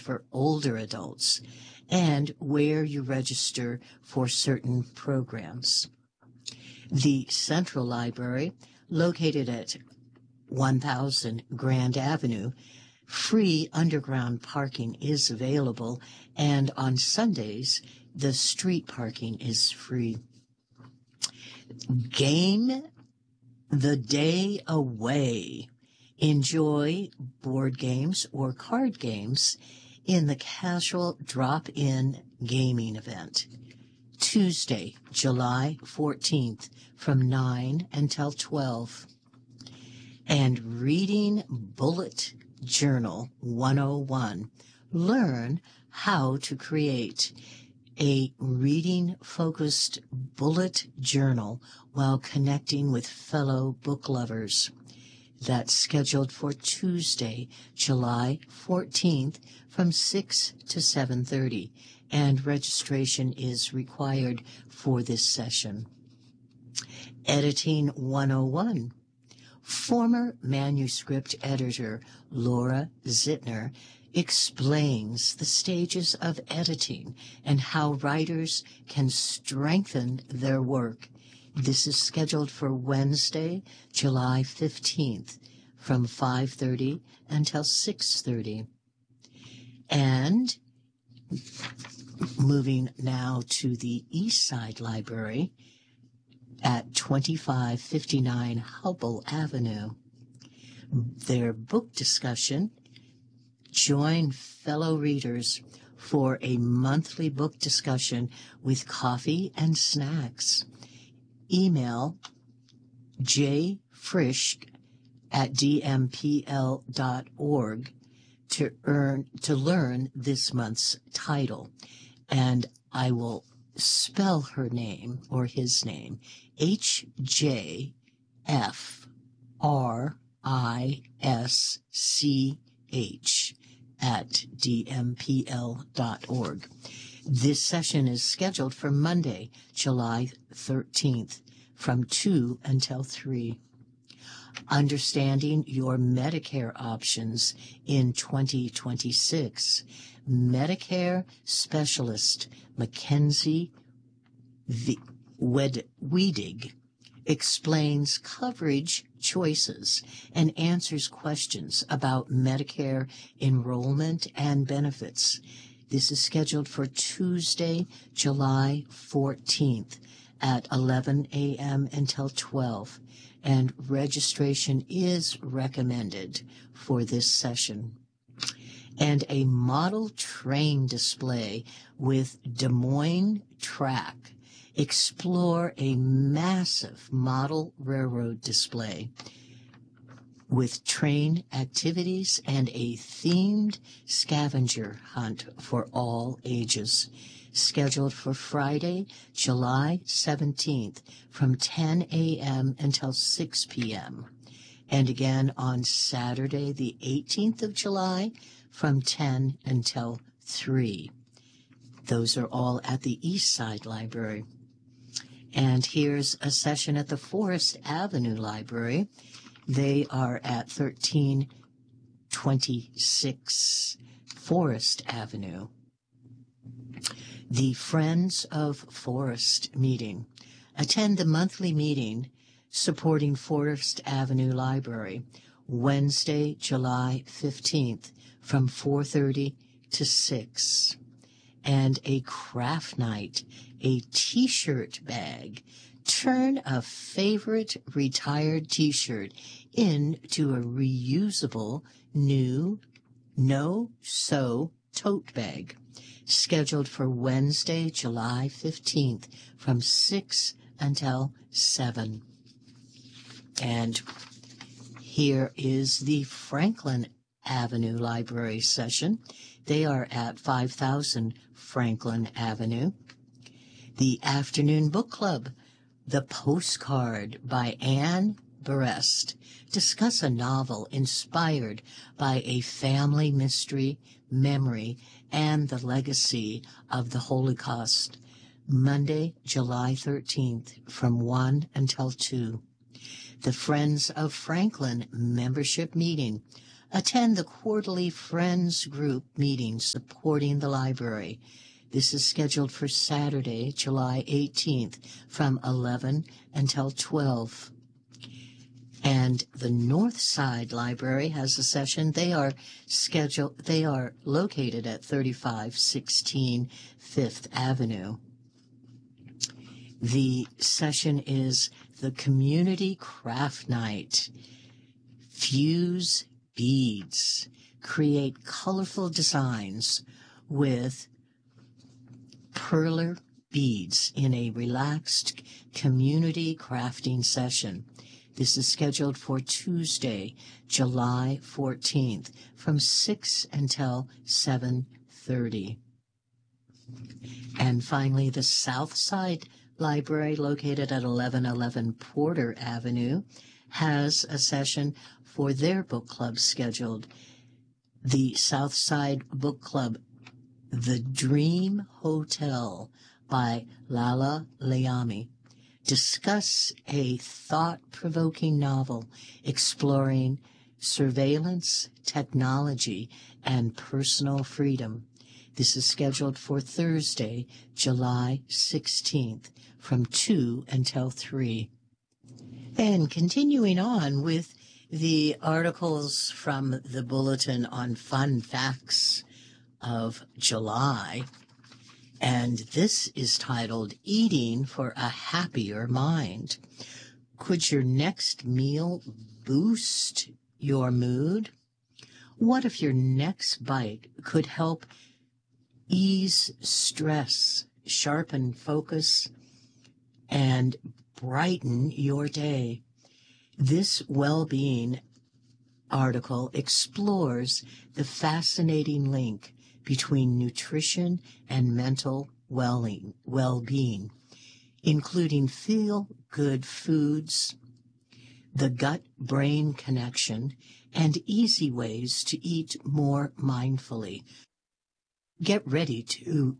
for older adults, and where you register for certain programs. The Central Library, located at 1000 Grand Avenue, free underground parking is available, and on Sundays, the street parking is free. Game the day away. Enjoy board games or card games in the casual drop-in gaming event. Tuesday, July 14th from 9 until 12. And Reading Bullet Journal 101. Learn how to create a reading-focused bullet journal while connecting with fellow book lovers. That's scheduled for Tuesday, July 14th from 6 to 7:30, and registration is required for this session. Editing 101. Former manuscript editor Laura Zittner explains the stages of editing and how writers can strengthen their work. This is scheduled for Wednesday, July 15th from 5:30 until 6:30. And moving now to the East Side Library at 2559 Hubble Avenue. Their book discussion. Join fellow readers for a monthly book discussion with coffee and snacks. Email jfrisch@dmpl.org to learn this month's title, and I will spell her name or his name, HJFRISCH @dmpl.org. This session is scheduled for Monday, July 13th from 2 until 3. Understanding your Medicare options in 2026. Medicare specialist Mackenzie Wedig explains coverage choices and answers questions about Medicare enrollment and benefits. This is scheduled for Tuesday, July 14th at 11 a.m. until 12, and registration is recommended for this session. And a model train display with Des Moines Track. Explore a massive model railroad display with train activities and a themed scavenger hunt for all ages. Scheduled for Friday, July 17th from 10 a.m. until 6 p.m. And again on Saturday, the 18th of July from 10 until 3. Those are all at the East Side Library. And here's a session at the Forest Avenue Library. They are at 1326 Forest Avenue. The Friends of Forest meeting. Attend the monthly meeting supporting Forest Avenue Library, Wednesday, July 15th from 4:30 to 6. And a craft night, a T-shirt bag. Turn a favorite retired T-shirt into a reusable new no-sew tote bag. Scheduled for Wednesday, July 15th from 6 until 7. And here is the Franklin Avenue Library session. They are at 5000 Franklin Avenue. The Afternoon Book Club, The Postcard by Anne Berest. Discuss a novel inspired by a family mystery, memory, and the legacy of the Holocaust. Monday, July 13th from 1 until 2. The Friends of Franklin membership meeting. Attend the quarterly Friends Group meeting supporting the library. This is scheduled for Saturday, July 18th from 11 until 12. And the North Side Library has a session. They are located at 3516 Fifth Avenue. The session is the Community Craft Night. Fuse beads. Create colorful designs with perler beads in a relaxed community crafting session. This is scheduled for Tuesday, July 14th from 6 until 7:30. And finally, the South Side Library, located at 1111 Porter Avenue, has a session for their book club scheduled. The South Side Book Club, The Dream Hotel by Lala Leami. Discuss a thought-provoking novel exploring surveillance, technology, and personal freedom. This is scheduled for Thursday, July 16th, from 2 until 3. And continuing on with the articles from the Bulletin on Fun Facts of July, and this is titled Eating for a Happier Mind. Could your next meal boost your mood? What if your next bite could help ease stress, sharpen focus, and brighten your day? This well-being article explores the fascinating link between nutrition and mental well-being, including feel-good foods, the gut-brain connection, and easy ways to eat more mindfully. Get ready to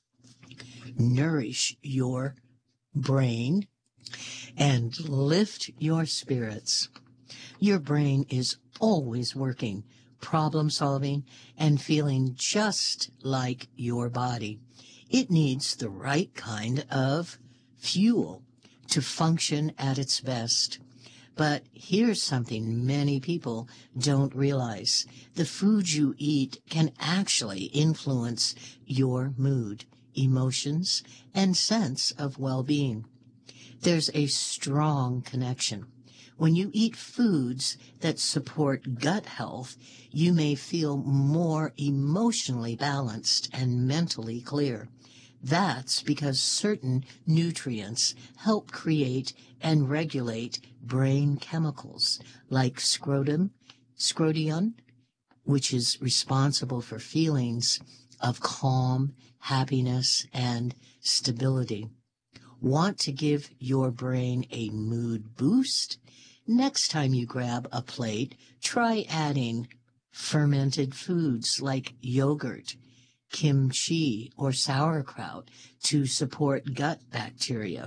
nourish your brain and lift your spirits. Your brain is always working, problem-solving, and feeling just like your body. It needs the right kind of fuel to function at its best. But here's something many people don't realize. The food you eat can actually influence your mood, emotions, and sense of well-being. There's a strong connection. When you eat foods that support gut health, you may feel more emotionally balanced and mentally clear. That's because certain nutrients help create and regulate brain chemicals like scrotium, which is responsible for feelings of calm, happiness, and stability. Want to give your brain a mood boost? Next time you grab a plate, try adding fermented foods like yogurt, kimchi, or sauerkraut to support gut bacteria.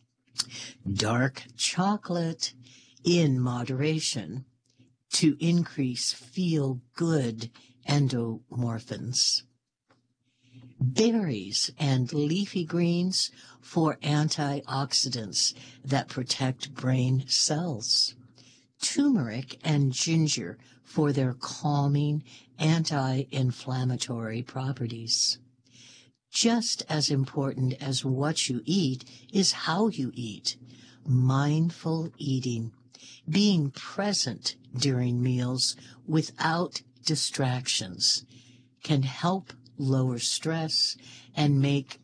Dark chocolate in moderation to increase feel-good endorphins. Berries and leafy greens for antioxidants that protect brain cells. Turmeric and ginger for their calming, anti-inflammatory properties. Just as important as what you eat is how you eat. Mindful eating, being present during meals without distractions, can help lower stress and make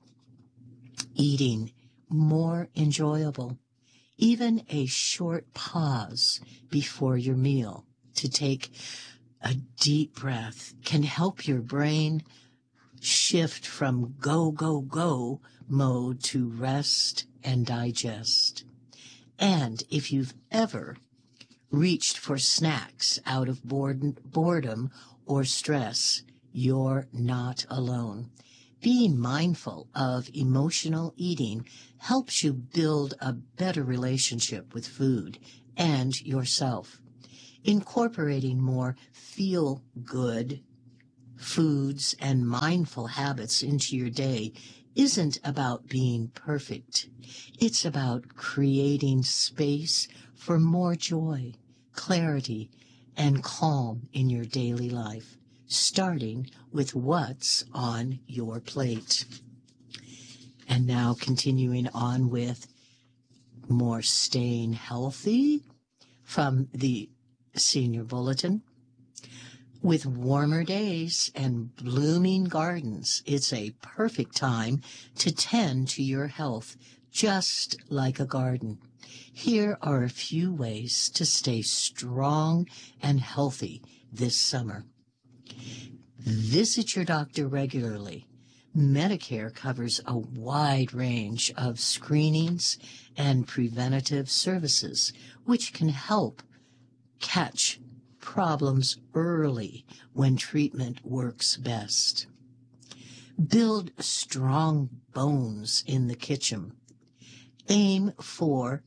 eating more enjoyable. Even a short pause before your meal to take a deep breath can help your brain shift from go, go, go mode to rest and digest. And if you've ever reached for snacks out of boredom or stress, you're not alone. Being mindful of emotional eating helps you build a better relationship with food and yourself. Incorporating more feel-good foods and mindful habits into your day isn't about being perfect. It's about creating space for more joy, clarity, and calm in your daily life, starting with what's on your plate. And now continuing on with more staying healthy from the Senior Bulletin. With warmer days and blooming gardens, it's a perfect time to tend to your health, just like a garden. Here are a few ways to stay strong and healthy this summer. Visit your doctor regularly. Medicare covers a wide range of screenings and preventative services, which can help catch problems early when treatment works best. Build strong bones in the kitchen. Aim for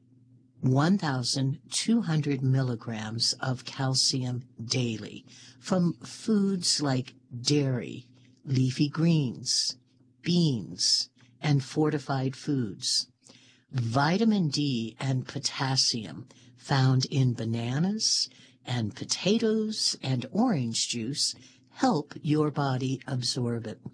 1,200 milligrams of calcium daily from foods like dairy, leafy greens, beans, and fortified foods. Vitamin D and potassium found in bananas and potatoes and orange juice help your body absorb it.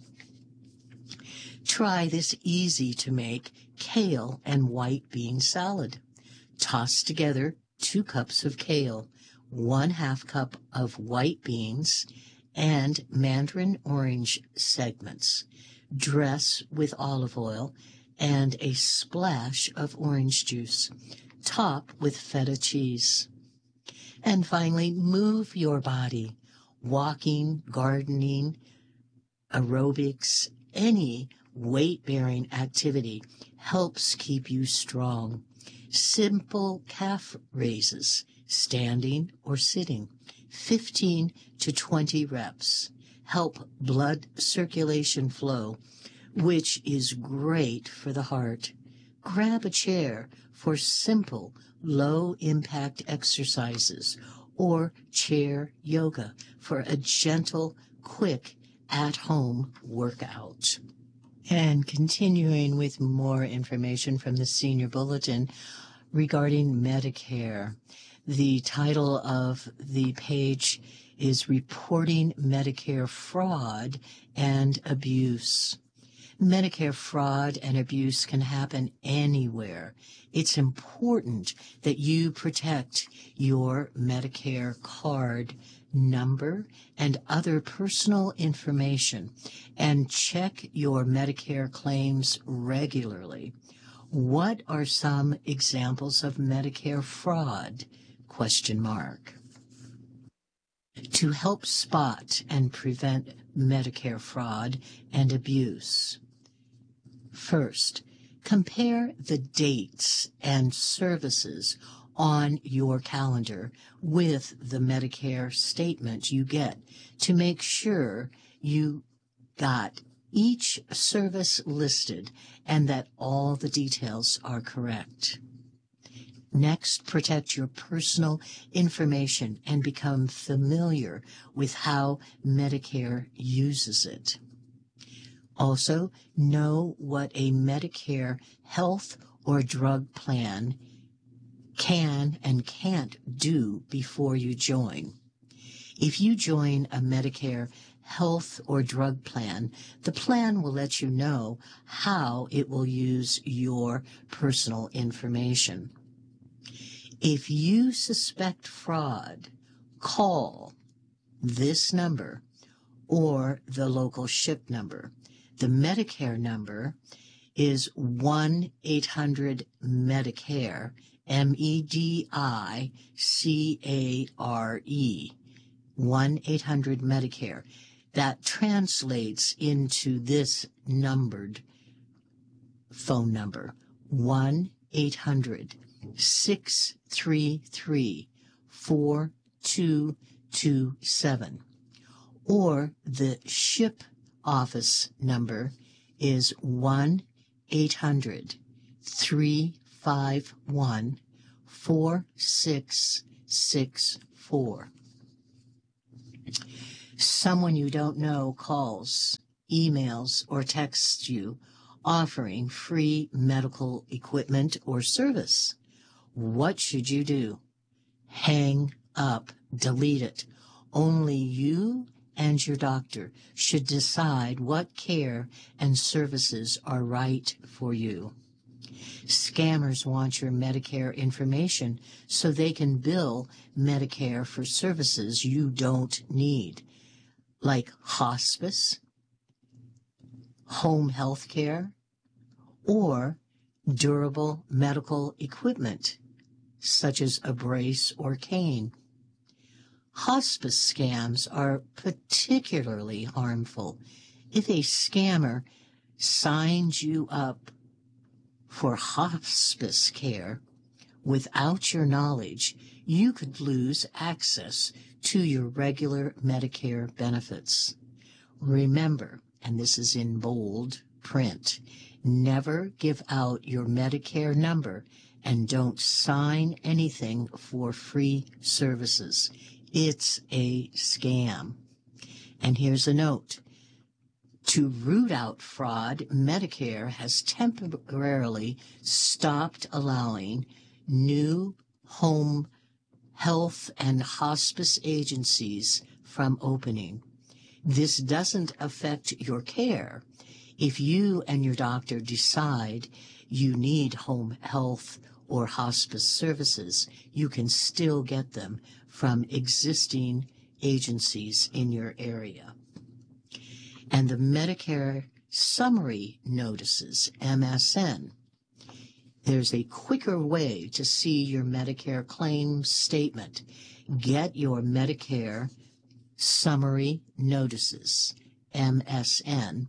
Try this easy-to-make kale and white bean salad. Toss together 2 cups of kale, 1/2 cup of white beans, and mandarin orange segments. Dress with olive oil and a splash of orange juice. Top with feta cheese. And finally, move your body. Walking, gardening, aerobics, any weight-bearing activity helps keep you strong. Simple calf raises, standing or sitting, 15 to 20 reps, help blood circulation flow, which is great for the heart. Grab a chair for simple, low-impact exercises, or chair yoga for a gentle, quick, at-home workout. And continuing with more information from the Senior Bulletin regarding Medicare. The title of the page is Reporting Medicare Fraud and Abuse. Medicare fraud and abuse can happen anywhere. It's important that you protect your Medicare card number and other personal information and check your Medicare claims regularly. What are some examples of Medicare fraud? ? To help spot and prevent Medicare fraud and abuse. First, compare the dates and services on your calendar with the Medicare statement you get to make sure you got each service listed and that all the details are correct. Next, protect your personal information and become familiar with how Medicare uses it. Also, know what a Medicare health or drug plan can and can't do before you join. If you join a Medicare health or drug plan, the plan will let you know how it will use your personal information. If you suspect fraud, call this number or the local SHIP number. The Medicare number is 1-800-MEDICARE, MEDICARE, 1-800-MEDICARE. That translates into this numbered phone number, 1-800-633-4227. Or the SHIP office number is 1-800-351-4664. 4. Someone you don't know calls, emails, or texts you offering free medical equipment or service. What should you do? Hang up, delete it. Only you and your doctor should decide what care and services are right for you. Scammers want your Medicare information so they can bill Medicare for services you don't need, like hospice, home health care, or durable medical equipment, such as a brace or cane. Hospice scams are particularly harmful. If a scammer signs you up for hospice care without your knowledge, you could lose access to your regular Medicare benefits. Remember, and this is in bold print, never give out your Medicare number and don't sign anything for free services. It's a scam. And here's a note. To root out fraud, Medicare has temporarily stopped allowing new home health and hospice agencies from opening. This doesn't affect your care. If you and your doctor decide you need home health or hospice services, you can still get them from existing agencies in your area. And the Medicare Summary Notices, MSN. There's a quicker way to see your Medicare claim statement. Get your Medicare Summary Notices, MSN,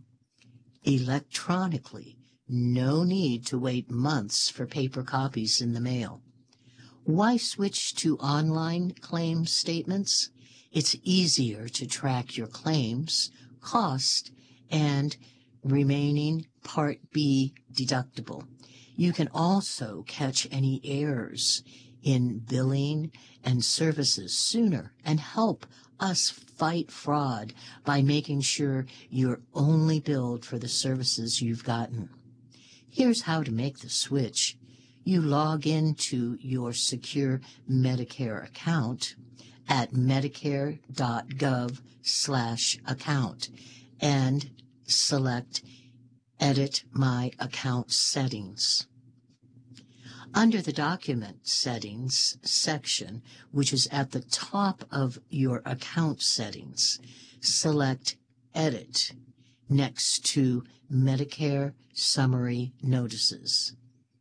electronically. No need to wait months for paper copies in the mail. Why switch to online claim statements? It's easier to track your claims, cost, and remaining Part B deductible. You can also catch any errors in billing and services sooner and help us fight fraud by making sure you're only billed for the services you've gotten. Here's how to make the switch. You log into your secure Medicare account at medicare.gov/account and select Edit My Account Settings. Under the Document Settings section, which is at the top of your account settings, select Edit next to Medicare Summary Notices,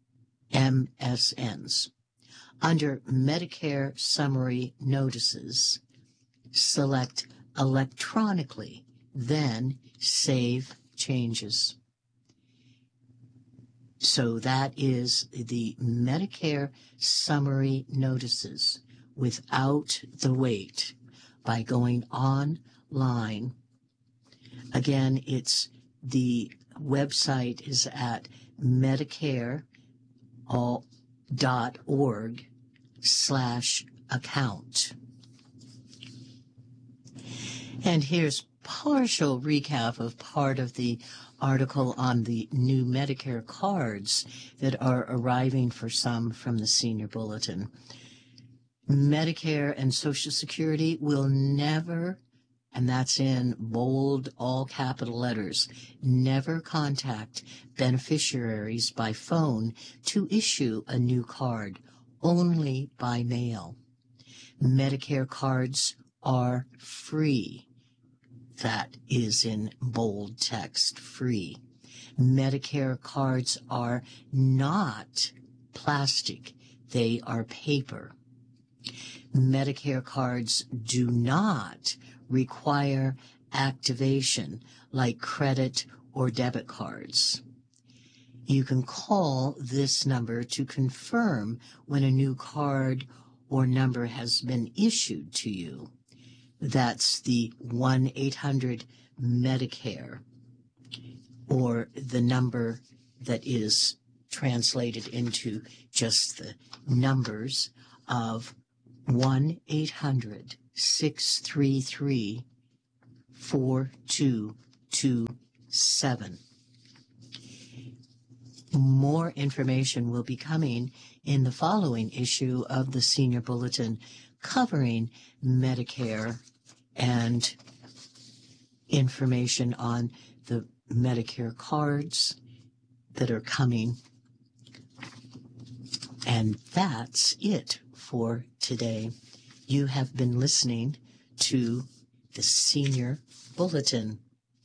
MSNs. Under Medicare Summary Notices, select Electronically, then Save Changes. So that is the Medicare Summary Notices without the wait by going online. Again, the website is at medicare.org/account. And here's partial recap of part of the article on the new Medicare cards that are arriving for some from the Senior Bulletin. Medicare and Social Security will never, and that's in bold, all capital letters, never contact beneficiaries by phone to issue a new card, only by mail. Medicare cards are free. That is in bold text, free. Medicare cards are not plastic. They are paper. Medicare cards do not require activation like credit or debit cards. You can call this number to confirm when a new card or number has been issued to you. That's the 1-800-MEDICARE, or the number that is translated into just the numbers of 1-800-633-4227. More information will be coming in the following issue of the Senior Bulletin covering Medicare and information on the Medicare cards that are coming. And that's it for today. You have been listening to the Senior Bulletin,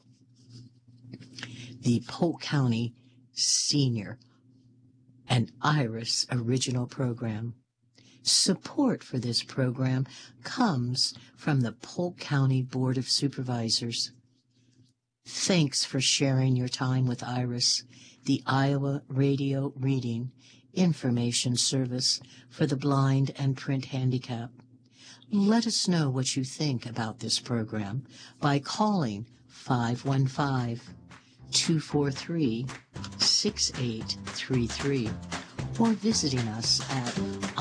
the Polk County Senior and Iris original program. Support for this program comes from the Polk County Board of Supervisors. Thanks for sharing your time with Iris, the Iowa Radio Reading Information Service for the blind and print handicap. Let us know what you think about this program by calling 515-243-6833 or visiting us at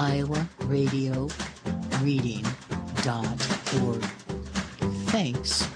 iowaradioreading.org. Thanks